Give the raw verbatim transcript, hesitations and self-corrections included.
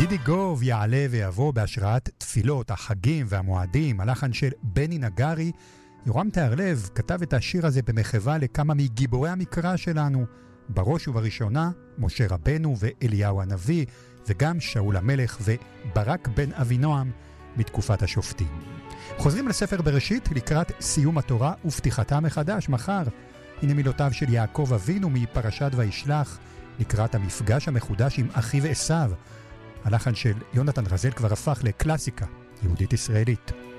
גידי גוב יעלה ויבוא בהשראת תפילות, החגים והמועדים, הלחן של בני נגרי. יורם תיארלב כתב את השיר הזה במחווה לכמה מגיבורי המקרא שלנו, בראש ובראשונה משה רבנו ואליהו הנביא, וגם שאול המלך וברק בן אבינועם בתקופת השופטים. חוזרים לספר בראשית לקראת סיום התורה ופתיחתה מחדש מחר. הנה מילותיו של יעקב אבינו מפרשת וישלח לקראת המפגש המחודש עם אחיו עשיו. הלחן של יונתן רזל כבר הפך לקלאסיקה יהודית ישראלית.